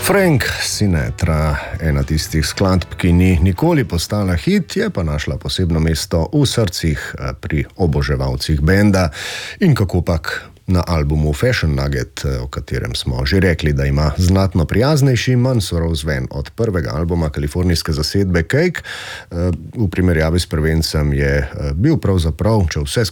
Frank Sinatra, ena tistih skladb, ki ni nikoli postala hit, je pa našla posebno mesto v srcih pri oboževalcih benda in kakopak na albumu Fashion Nugget, o katerem smo že rekli, da ima znatno prijaznejši, manj surov zven od prvega albuma kalifornijske zasedbe Cake. V primerjavi s prvencem je bil pravzaprav, če vse